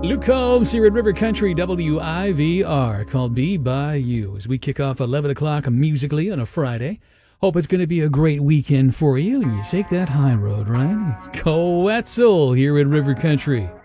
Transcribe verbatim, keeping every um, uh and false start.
Luke Combs here at River Country W I V R, called Be By You, as we kick off eleven o'clock musically on a Friday. Hope it's going to be a great weekend for you, and you take that high road, right? It's Coetzel here at River Country.